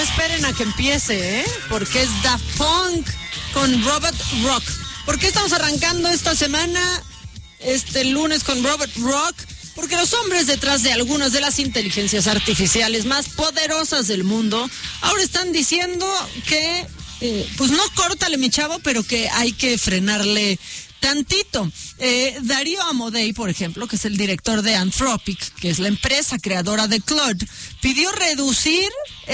esperen a que empiece, porque es Daft Punk con Robot Rock. ¿Por qué estamos arrancando esta semana, este lunes, con Robot Rock? Porque los hombres detrás de algunas de las inteligencias artificiales más poderosas del mundo ahora están diciendo que, pues no córtale mi chavo, pero que hay que frenarle tantito. Darío Amodei, por ejemplo, que es el director de Anthropic, que es la empresa creadora de Claude, pidió reducir,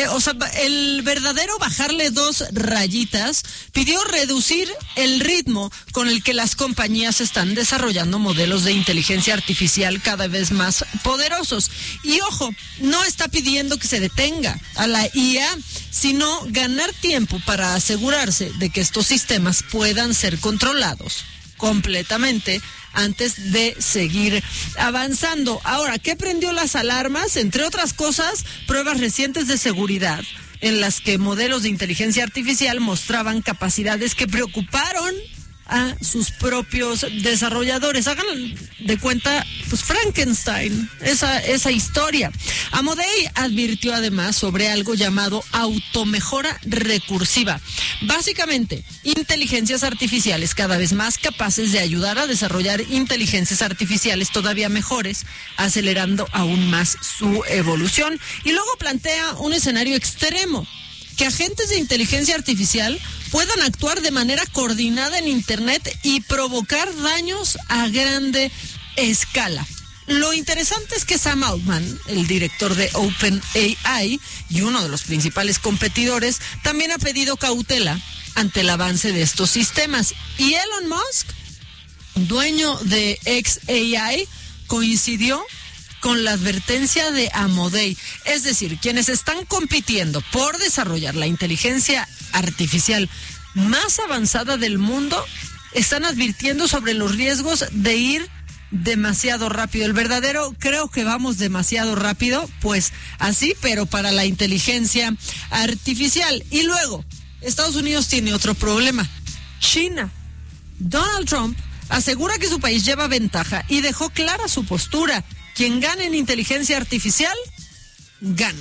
el verdadero bajarle 2 rayitas, pidió reducir el ritmo con el que las compañías están desarrollando modelos de inteligencia artificial cada vez más poderosos. Y ojo, no está pidiendo que se detenga a la IA, sino ganar tiempo para asegurarse de que estos sistemas puedan ser controlados completamente antes de seguir avanzando. Ahora, ¿qué prendió las alarmas? Entre otras cosas, pruebas recientes de seguridad en las que modelos de inteligencia artificial mostraban capacidades que preocuparon a sus propios desarrolladores. Hagan de cuenta, pues, Frankenstein, esa historia. Amodei advirtió además sobre algo llamado automejora recursiva. Básicamente, inteligencias artificiales cada vez más capaces de ayudar a desarrollar inteligencias artificiales todavía mejores, acelerando aún más su evolución. Y luego plantea un escenario extremo: que agentes de inteligencia artificial puedan actuar de manera coordinada en Internet y provocar daños a grande escala. Lo interesante es que Sam Altman, el director de OpenAI y uno de los principales competidores, también ha pedido cautela ante el avance de estos sistemas. Y Elon Musk, dueño de xAI, coincidió con la advertencia de Amodei. Es decir, quienes están compitiendo por desarrollar la inteligencia artificial más avanzada del mundo están advirtiendo sobre los riesgos de ir demasiado rápido. El verdadero, creo que vamos demasiado rápido, pues así, pero para la inteligencia artificial. Y luego, Estados Unidos tiene otro problema: China. Donald Trump asegura que su país lleva ventaja y dejó clara su postura: quien gane en inteligencia artificial, gana.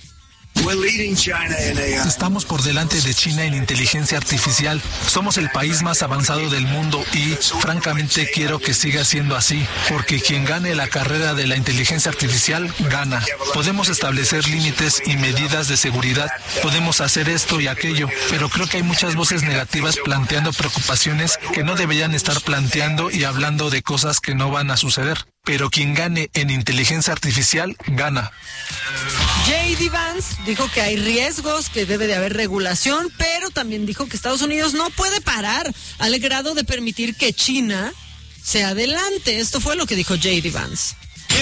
Estamos por delante de China en inteligencia artificial. Somos el país más avanzado del mundo y, francamente, quiero que siga siendo así, porque quien gane la carrera de la inteligencia artificial, gana. Podemos establecer límites y medidas de seguridad, podemos hacer esto y aquello, pero creo que hay muchas voces negativas planteando preocupaciones que no deberían estar planteando y hablando de cosas que no van a suceder. Pero quien gane en inteligencia artificial, gana. J.D. Vance dijo que hay riesgos, que debe de haber regulación, pero también dijo que Estados Unidos no puede parar al grado de permitir que China se adelante. Esto fue lo que dijo J.D. Vance.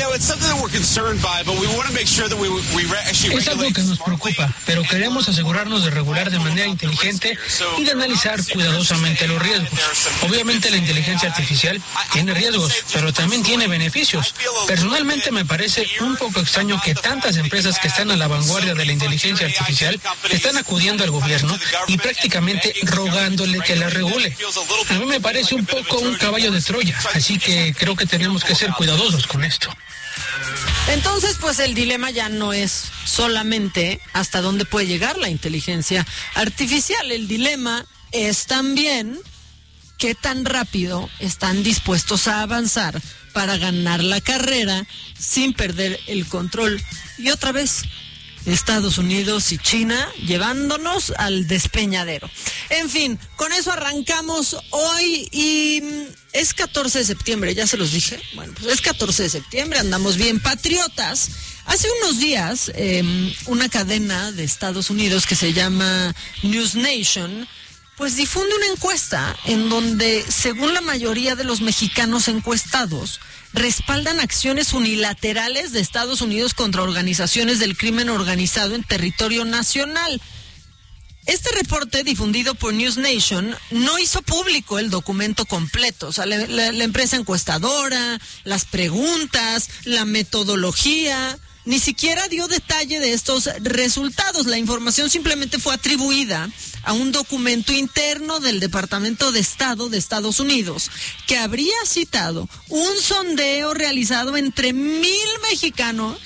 Es algo que nos preocupa, pero queremos asegurarnos de regular de manera inteligente y de analizar cuidadosamente los riesgos. Obviamente la inteligencia artificial tiene riesgos, pero también tiene beneficios. Personalmente me parece un poco extraño que tantas empresas que están a la vanguardia de la inteligencia artificial están acudiendo al gobierno y prácticamente rogándole que la regule. A mí me parece un poco un caballo de Troya, así que creo que tenemos que ser cuidadosos con esto. Entonces, pues el dilema ya no es solamente hasta dónde puede llegar la inteligencia artificial. El dilema es también qué tan rápido están dispuestos a avanzar para ganar la carrera sin perder el control. Y otra vez, Estados Unidos y China llevándonos al despeñadero. En fin, con eso arrancamos hoy y es 14 de septiembre, ya se los dije. Bueno, pues es 14 de septiembre, andamos bien patriotas. Hace unos días, una cadena de Estados Unidos que se llama News Nation, pues difunde una encuesta en donde, según la mayoría de los mexicanos encuestados, respaldan acciones unilaterales de Estados Unidos contra organizaciones del crimen organizado en territorio nacional. Este reporte, difundido por News Nation, no hizo público el documento completo. O sea, la empresa encuestadora, las preguntas, la metodología, ni siquiera dio detalle de estos resultados. La información simplemente fue atribuida a un documento interno del Departamento de Estado de Estados Unidos, que habría citado un sondeo realizado entre 1,000 mexicanos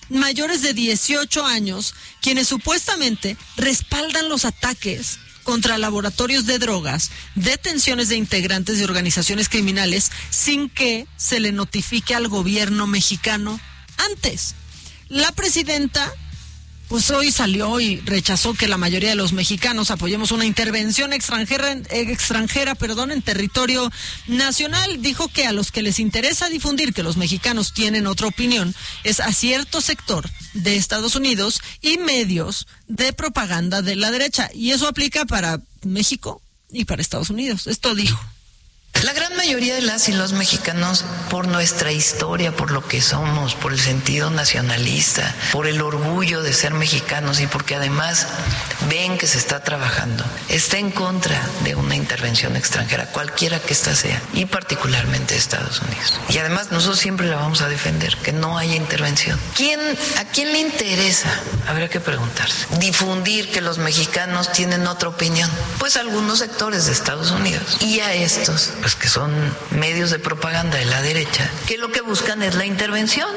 mayores de 18 años, quienes supuestamente respaldan los ataques contra laboratorios de drogas, detenciones de integrantes de organizaciones criminales sin que se le notifique al gobierno mexicano antes. La presidenta pues hoy salió y rechazó que la mayoría de los mexicanos apoyemos una intervención extranjera en territorio nacional. Dijo que a los que les interesa difundir que los mexicanos tienen otra opinión es a cierto sector de Estados Unidos y medios de propaganda de la derecha. Y eso aplica para México y para Estados Unidos. Esto dijo. La gran mayoría de las y los mexicanos, por nuestra historia, por lo que somos, por el sentido nacionalista, por el orgullo de ser mexicanos y porque además ven que se está trabajando, está en contra de una intervención extranjera, cualquiera que ésta sea, y particularmente de Estados Unidos. Y además nosotros siempre la vamos a defender, que no haya intervención. ¿A quién le interesa? Habría que preguntarse. Difundir que los mexicanos tienen otra opinión. Pues algunos sectores de Estados Unidos. Y a estos, pues que son medios de propaganda de la derecha, que lo que buscan es la intervención.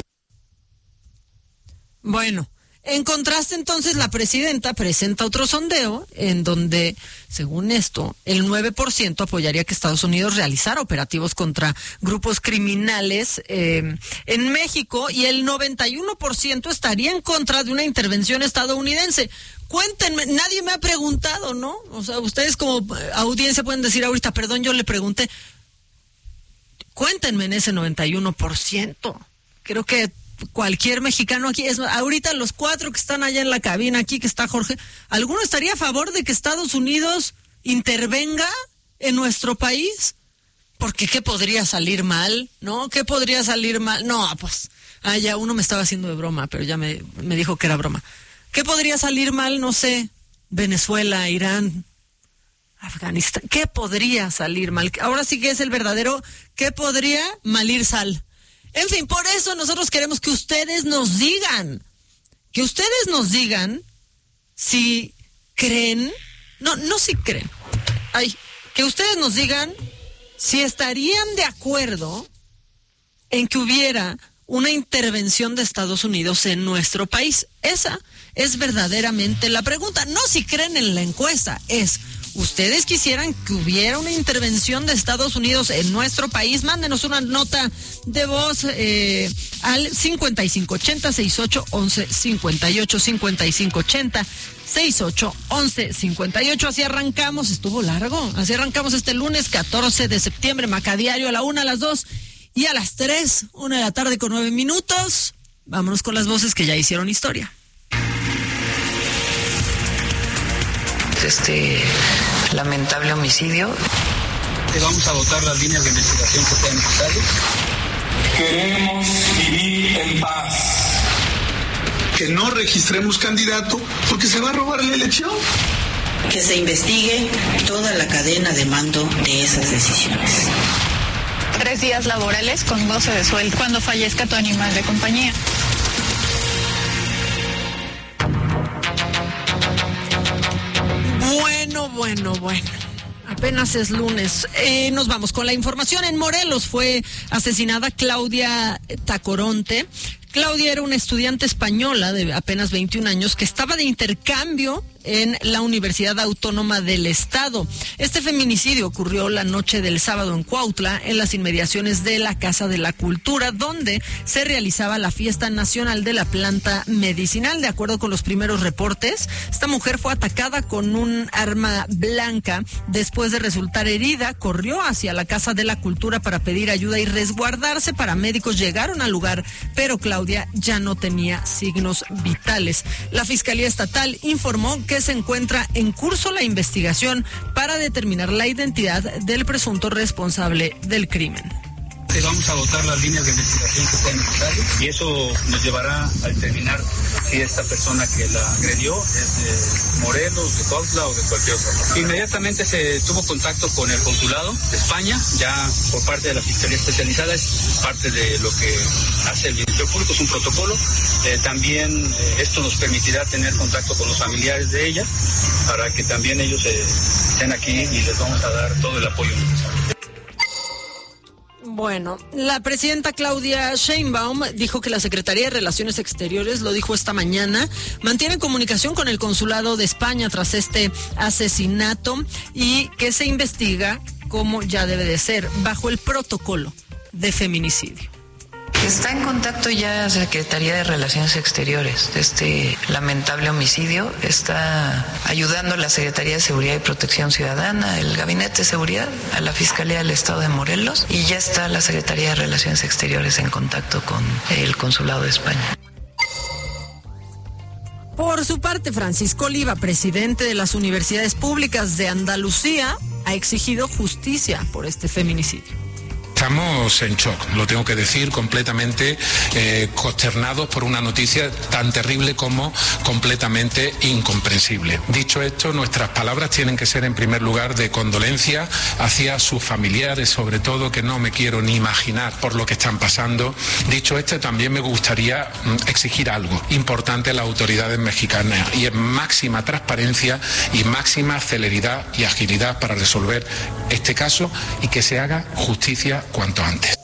Bueno, en contraste entonces la presidenta presenta otro sondeo en donde, según esto, el 9% apoyaría que Estados Unidos realizara operativos contra grupos criminales en México y el 91% estaría en contra de una intervención estadounidense. Cuéntenme, nadie me ha preguntado, ¿no? O sea, ustedes como audiencia pueden decir ahorita, perdón, yo le pregunté. Cuéntenme en ese 91%. Creo que cualquier mexicano aquí, ahorita los 4 que están allá en la cabina, aquí que está Jorge, ¿alguno estaría a favor de que Estados Unidos intervenga en nuestro país? Porque ¿qué podría salir mal? ¿No? ¿Qué podría salir mal? No, pues, ya uno me estaba haciendo de broma, pero ya me dijo que era broma. ¿Qué podría salir mal? No sé, Venezuela, Irán, Afganistán. ¿Qué podría salir mal? Ahora sí que es el verdadero, ¿qué podría malir sal? En fin, por eso nosotros queremos que ustedes nos digan si creen, no si creen, que ustedes nos digan si estarían de acuerdo en que hubiera una intervención de Estados Unidos en nuestro país. Esa es verdaderamente la pregunta. No si creen en la encuesta, es ¿ustedes quisieran que hubiera una intervención de Estados Unidos en nuestro país? Mándenos una nota de voz al 5580-6811-58, 5580-6811-58. Así arrancamos, estuvo largo, así arrancamos este lunes 14 de septiembre, Macadiario, a la 1, a las 2 y a las 3, 1 de la tarde con 9 minutos. Vámonos con las voces que ya hicieron historia. Este lamentable homicidio. Vamos a votar las líneas de investigación que sean necesarias. Queremos vivir en paz. Que no registremos candidato porque se va a robar la elección. Que se investigue toda la cadena de mando de esas decisiones. 3 días laborales con goce de sueldo cuando fallezca tu animal de compañía. Bueno. Apenas es lunes. Nos vamos con la información. En Morelos fue asesinada Claudia Tacoronte. Claudia era una estudiante española de apenas 21 años que estaba de intercambio en la Universidad Autónoma del Estado. Este feminicidio ocurrió la noche del sábado en Cuautla, en las inmediaciones de la Casa de la Cultura, donde se realizaba la fiesta nacional de la planta medicinal. De acuerdo con los primeros reportes, esta mujer fue atacada con un arma blanca. Después de resultar herida, corrió hacia la Casa de la Cultura para pedir ayuda y resguardarse. Paramédicos llegaron al lugar, pero Claudia ya no tenía signos vitales. La Fiscalía Estatal informó que se encuentra en curso la investigación para determinar la identidad del presunto responsable del crimen. Vamos a votar las líneas de investigación que sean necesarias y eso nos llevará a determinar si esta persona que la agredió es de Morelos, de Cuautla o de cualquier otra parte. Inmediatamente se tuvo contacto con el consulado de España, ya por parte de la Fiscalía Especializada, es parte de lo que hace el Ministerio Público, es un protocolo. También esto nos permitirá tener contacto con los familiares de ella para que también ellos estén aquí y les vamos a dar todo el apoyo necesario. Bueno, la presidenta Claudia Sheinbaum dijo que la Secretaría de Relaciones Exteriores, lo dijo esta mañana, mantiene comunicación con el Consulado de España tras este asesinato y que se investiga como ya debe de ser, bajo el protocolo de feminicidio. Está en contacto ya Secretaría de Relaciones Exteriores de este lamentable homicidio. Está ayudando a la Secretaría de Seguridad y Protección Ciudadana, el Gabinete de Seguridad, a la Fiscalía del Estado de Morelos, y ya está la Secretaría de Relaciones Exteriores en contacto con el Consulado de España. Por su parte, Francisco Oliva, presidente de las Universidades Públicas de Andalucía, ha exigido justicia por este feminicidio. Estamos en shock, lo tengo que decir, completamente consternados por una noticia tan terrible como completamente incomprensible. Dicho esto, nuestras palabras tienen que ser en primer lugar de condolencia hacia sus familiares, sobre todo, que no me quiero ni imaginar por lo que están pasando. Dicho esto, también me gustaría exigir algo importante a las autoridades mexicanas, y es máxima transparencia y máxima celeridad y agilidad para resolver este caso y que se haga justicia cuanto antes.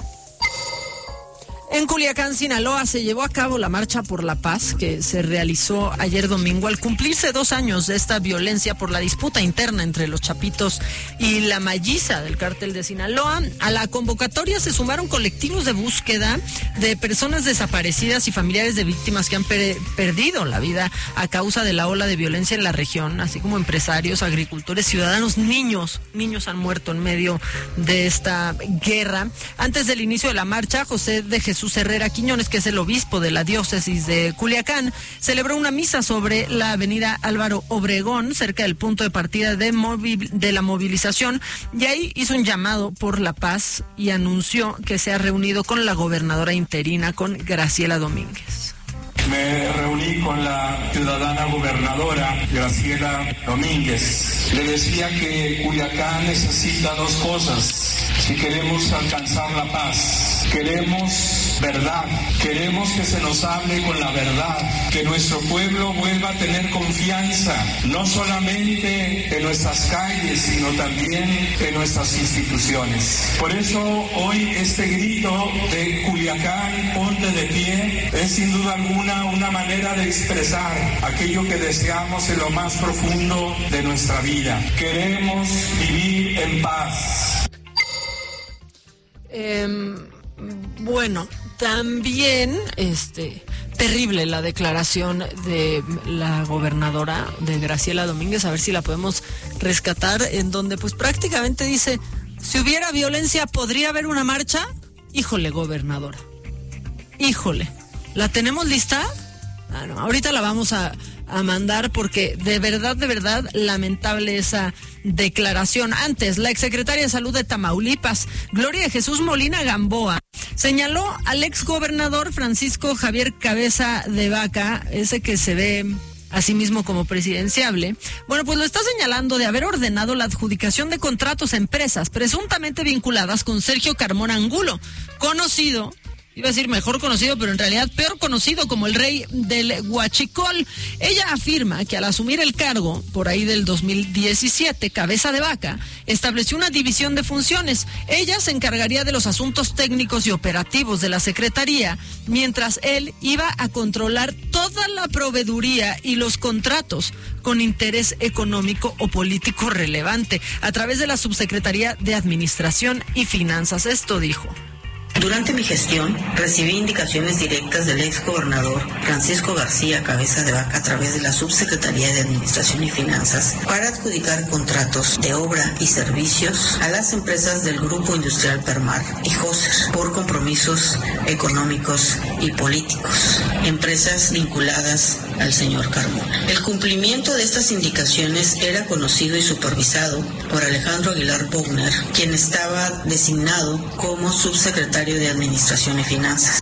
En Culiacán, Sinaloa, se llevó a cabo la Marcha por la Paz que se realizó ayer domingo al cumplirse 2 años de esta violencia por la disputa interna entre los Chapitos y la Malliza del cártel de Sinaloa. A la convocatoria se sumaron colectivos de búsqueda de personas desaparecidas y familiares de víctimas que han perdido la vida a causa de la ola de violencia en la región, así como empresarios, agricultores, ciudadanos, niños han muerto en medio de esta guerra. Antes del inicio de la marcha, José de Jesús Herrera Quiñones, que es el obispo de la diócesis de Culiacán, celebró una misa sobre la avenida Álvaro Obregón, cerca del punto de partida de la movilización, y ahí hizo un llamado por la paz y anunció que se ha reunido con la gobernadora interina, con Graciela Domínguez. Me reuní con la ciudadana gobernadora Graciela Domínguez. Le decía que Culiacán necesita 2 cosas si queremos alcanzar la paz. Queremos verdad, queremos que se nos hable con la verdad, que nuestro pueblo vuelva a tener confianza, no solamente en nuestras calles, sino también en nuestras instituciones. Por eso hoy este grito de Culiacán, ponte de pie, es sin duda alguna una manera de expresar aquello que deseamos en lo más profundo de nuestra vida. Queremos vivir en paz. Bueno, también terrible la declaración de la gobernadora de Graciela Domínguez, a ver si la podemos rescatar, en donde pues prácticamente dice, si hubiera violencia, ¿podría haber una marcha? Híjole, gobernadora, híjole, ¿la tenemos lista? No, ahorita la vamos a mandar porque de verdad, lamentable esa declaración. Antes, la exsecretaria de Salud de Tamaulipas, Gloria de Jesús Molina Gamboa, señaló al exgobernador Francisco Javier Cabeza de Vaca, ese que se ve a sí mismo como presidenciable. Bueno, pues lo está señalando de haber ordenado la adjudicación de contratos a empresas presuntamente vinculadas con Sergio Carmona Angulo, conocido, iba a decir mejor conocido, pero en realidad peor conocido como el rey del huachicol. Ella afirma que al asumir el cargo, por ahí del 2017, Cabeza de Vaca estableció una división de funciones. Ella se encargaría de los asuntos técnicos y operativos de la Secretaría, mientras él iba a controlar toda la proveeduría y los contratos con interés económico o político relevante, a través de la Subsecretaría de Administración y Finanzas. Esto dijo. Durante mi gestión, recibí indicaciones directas del exgobernador Francisco García Cabeza de Vaca a través de la Subsecretaría de Administración y Finanzas para adjudicar contratos de obra y servicios a las empresas del Grupo Industrial Permar y Joser por compromisos económicos y políticos, empresas vinculadas al señor Carmona. El cumplimiento de estas indicaciones era conocido y supervisado por Alejandro Aguilar Bogner, quien estaba designado como subsecretario de Administración y Finanzas.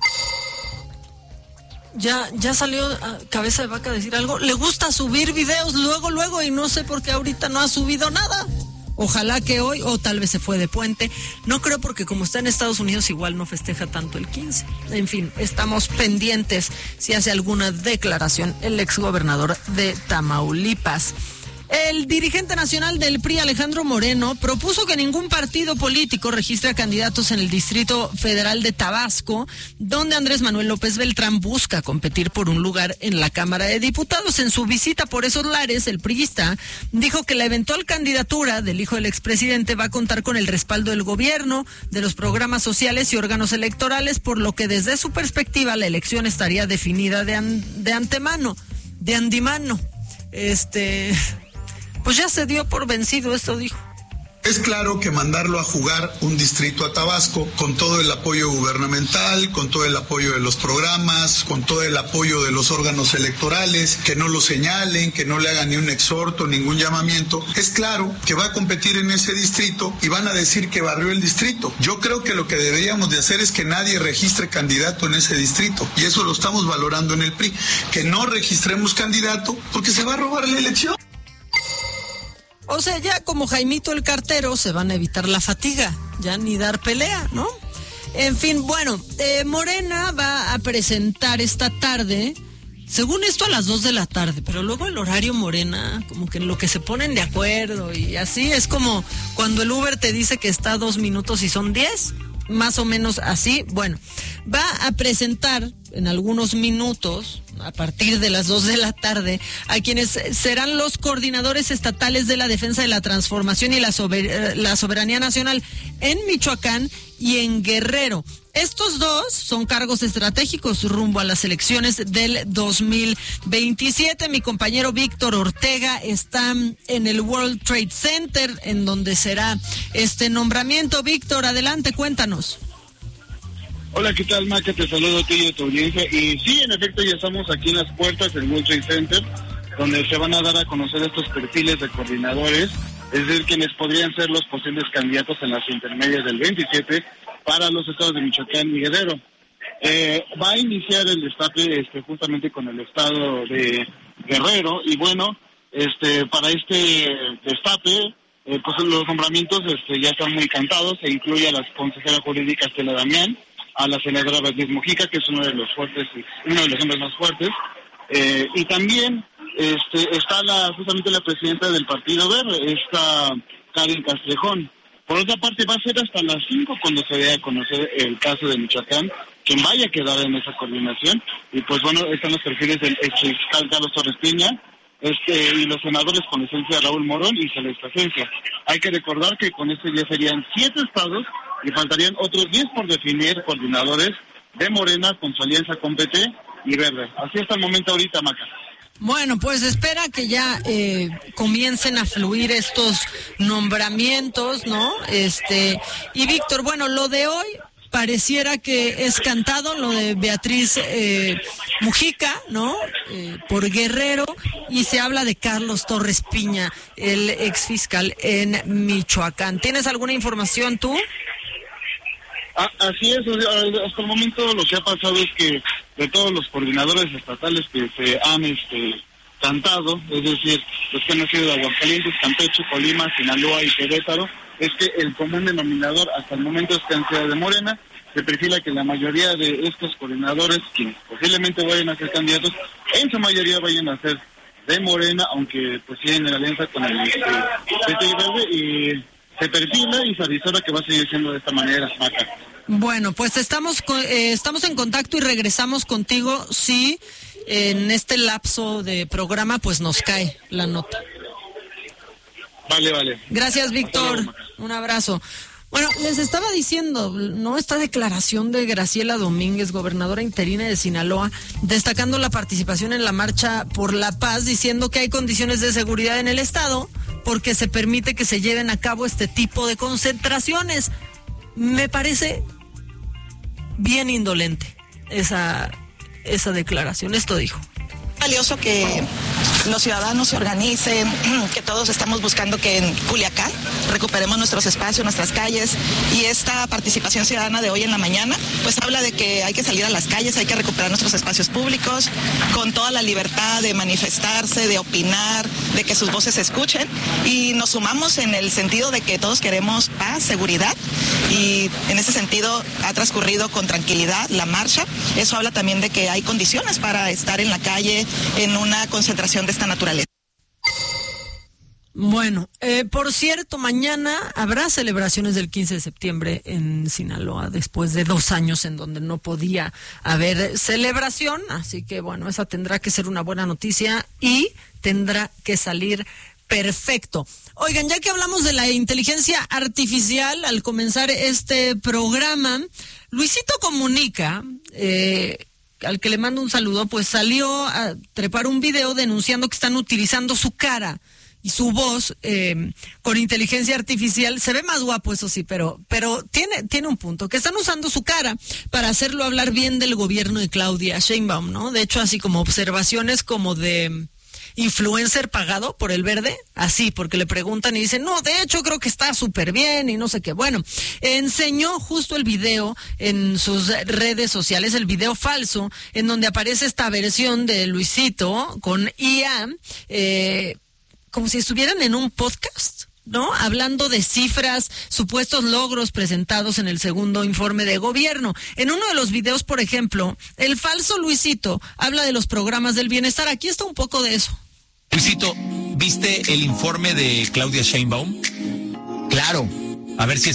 Ya salió a Cabeza de Vaca a decir algo. Le gusta subir videos luego y no sé por qué ahorita no ha subido nada. Ojalá que hoy, o tal vez se fue de puente. No creo, porque como está en Estados Unidos igual no festeja tanto el 15. En fin, estamos pendientes si hace alguna declaración el exgobernador de Tamaulipas. El dirigente nacional del PRI, Alejandro Moreno, propuso que ningún partido político registre a candidatos en el Distrito Federal de Tabasco, donde Andrés Manuel López Beltrán busca competir por un lugar en la Cámara de Diputados. En su visita por esos lares, el priista dijo que la eventual candidatura del hijo del expresidente va a contar con el respaldo del gobierno, de los programas sociales y órganos electorales, por lo que desde su perspectiva la elección estaría definida de antemano, de andimano. Pues ya se dio por vencido, esto dijo. Es claro que mandarlo a jugar un distrito a Tabasco con todo el apoyo gubernamental, con todo el apoyo de los programas, con todo el apoyo de los órganos electorales, que no lo señalen, que no le hagan ni un exhorto, ningún llamamiento. Es claro que va a competir en ese distrito y van a decir que barrió el distrito. Yo creo que lo que deberíamos de hacer es que nadie registre candidato en ese distrito, y eso lo estamos valorando en el PRI, que no registremos candidato porque se va a robar la elección. O sea, ya como Jaimito el cartero se van a evitar la fatiga, ya ni dar pelea, ¿no? En fin, bueno, Morena va a presentar esta tarde, según esto a las 2 de la tarde, pero luego el horario Morena, como que en lo que se ponen de acuerdo y así, es como cuando el Uber te dice que está 2 minutos y son 10, más o menos así. Bueno, va a presentar en algunos minutos, a partir de las 2 de la tarde, a quienes serán los coordinadores estatales de la defensa de la transformación y la soberanía nacional en Michoacán y en Guerrero. Estos dos son cargos estratégicos rumbo a las elecciones del 2027. Mi compañero Víctor Ortega está en el World Trade Center, en donde será este nombramiento. Víctor, adelante, cuéntanos. Hola, ¿qué tal, Maca? Te saludo a ti y a tu audiencia. Y sí, en efecto, ya estamos aquí en las puertas del World Trade Center, donde se van a dar a conocer estos perfiles de coordinadores, es decir, quienes podrían ser los posibles candidatos en las intermedias del 27 para los estados de Michoacán y Guerrero. Va a iniciar el destape justamente con el estado de Guerrero, y bueno, para este destape, pues los nombramientos ya están muy cantados. Se incluye a la consejera jurídica Estela Damián, a la senadora Beatriz Mujica, que es uno de los hombres más fuertes, y también está justamente la presidenta del Partido Verde, esta Karen Castrejón. Por otra parte, va a ser hasta las 5 cuando se dé a conocer el caso de Michoacán, quien vaya a quedar en esa coordinación. Y pues bueno, están los perfiles del exfiscal Carlos Torres Piña, y los senadores con licencia Raúl Morón y Celeste Asencia. Hay que recordar que con esto ya serían 7 estados y faltarían otros 10 por definir coordinadores de Morena con su alianza con PT y Verde. Así hasta el momento ahorita, Maca. Bueno, pues espera que ya comiencen a fluir estos nombramientos, ¿no? Y Víctor, bueno, lo de hoy pareciera que es cantado, lo de Beatriz Mujica, ¿no? Por Guerrero, y se habla de Carlos Torres Piña, el exfiscal en Michoacán. ¿Tienes alguna información tú? Así es, hasta el momento lo que ha pasado es que de todos los coordinadores estatales que se han cantado, es decir, los que han nacido de Aguascalientes, Campeche, Colima, Sinaloa y Querétaro, es que el común denominador hasta el momento es que han sido de Morena. Se perfila que la mayoría de estos coordinadores, que posiblemente vayan a ser candidatos, en su mayoría vayan a ser de Morena, aunque pues siguen en alianza con el PT y Verde, y se perfila y se avisora que va a seguir siendo de esta manera, Maca. Bueno, pues estamos en contacto y regresamos contigo si en este lapso de programa pues nos cae la nota. Vale. Gracias, Víctor. Un abrazo. Bueno, les estaba diciendo, ¿no? Esta declaración de Graciela Domínguez, gobernadora interina de Sinaloa, destacando la participación en la Marcha por la Paz, diciendo que hay condiciones de seguridad en el estado porque se permite que se lleven a cabo este tipo de concentraciones. Me parece bien indolente esa declaración. Esto dijo. Valioso que los ciudadanos se organicen, que todos estamos buscando que en Culiacán recuperemos nuestros espacios, nuestras calles, y esta participación ciudadana de hoy en la mañana pues habla de que hay que salir a las calles, hay que recuperar nuestros espacios públicos con toda la libertad de manifestarse, de opinar, de que sus voces se escuchen, y nos sumamos en el sentido de que todos queremos paz, seguridad, y en ese sentido ha transcurrido con tranquilidad la marcha. Eso habla también de que hay condiciones para estar en la calle en una concentración de esta naturaleza. Bueno, por cierto, mañana habrá celebraciones del 15 de septiembre en Sinaloa, después de 2 años en donde no podía haber celebración, así que bueno, esa tendrá que ser una buena noticia y tendrá que salir perfecto. Oigan, ya que hablamos de la inteligencia artificial, al comenzar este programa, Luisito Comunica, al que le mando un saludo, pues salió a trepar un video denunciando que están utilizando su cara y su voz con inteligencia artificial. Se ve más guapo, eso sí, pero tiene un punto, que están usando su cara para hacerlo hablar bien del gobierno de Claudia Sheinbaum, ¿no? De hecho, así como observaciones como de influencer pagado por El Verde, así, porque le preguntan y dicen, no, de hecho creo que está súper bien y no sé qué. Bueno, enseñó justo el video en sus redes sociales, el video falso, en donde aparece esta versión de Luisito con IA, como si estuvieran en un podcast, ¿no? Hablando de cifras, supuestos logros presentados en el segundo informe de gobierno. En uno de los videos, por ejemplo, el falso Luisito habla de los programas del bienestar. Aquí está un poco de eso. Luisito, ¿viste el informe de Claudia Sheinbaum? Claro. A ver si